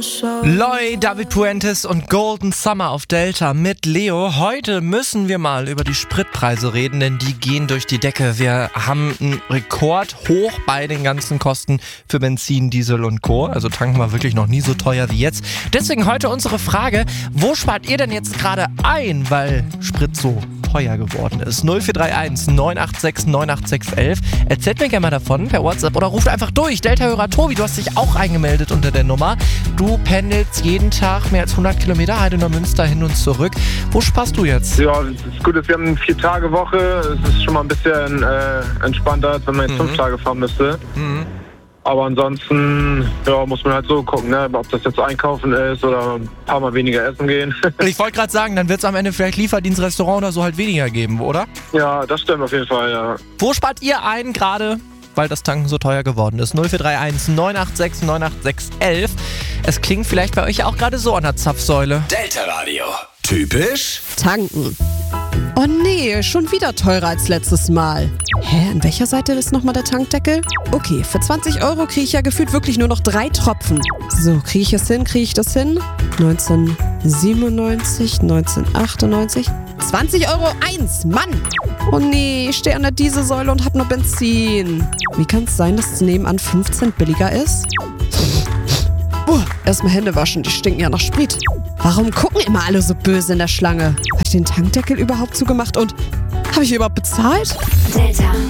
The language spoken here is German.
Loy, David Puentes und Golden Summer auf Delta mit Leo. Heute müssen wir mal über die Spritpreise reden, denn die gehen durch die Decke. Wir haben einen Rekord hoch bei den ganzen Kosten für Benzin, Diesel und Co. Also tanken wir wirklich noch nie so teuer wie jetzt. Deswegen heute unsere Frage, wo spart ihr denn jetzt gerade ein, weil Sprit so teuer geworden ist? 0431 986 98611. Erzählt mir gerne mal davon per WhatsApp oder ruft einfach durch. Delta-Hörer Tobi, du hast dich auch eingemeldet unter der Nummer. Du pendelst jeden Tag mehr als 100 Kilometer Heidenau-Münster hin und zurück. Wo sparst du jetzt? Ja, das Gute ist, wir haben eine 4-Tage-Woche. Es ist schon mal ein bisschen entspannter, als wenn man jetzt 5 Tage fahren müsste. Aber ansonsten muss man halt so gucken, ne? Ob das jetzt einkaufen ist oder ein paar Mal weniger essen gehen. Ich wollte gerade sagen, dann wird es am Ende vielleicht Lieferdienst, Restaurant oder so halt weniger geben, oder? Ja, das stimmt auf jeden Fall, ja. Wo spart ihr ein gerade, weil das Tanken so teuer geworden ist? 0431 986 98611. Es klingt vielleicht bei euch auch gerade so an der Zapfsäule. Delta Radio. Typisch Tanken. Oh nee, schon wieder teurer als letztes Mal. Hä, an welcher Seite ist nochmal der Tankdeckel? Okay, für 20 Euro kriege ich ja gefühlt wirklich nur noch 3 Tropfen. So, kriege ich das hin? 1997, 1998, 20 Euro 1, Mann! Oh nee, ich stehe an der Dieselsäule und hab nur Benzin. Wie kann es sein, dass es nebenan 5 Cent billiger ist? Erstmal Hände waschen, die stinken ja nach Sprit. Warum gucken immer alle so böse in der Schlange? Habe ich den Tankdeckel überhaupt zugemacht und habe ich überhaupt bezahlt? Delta.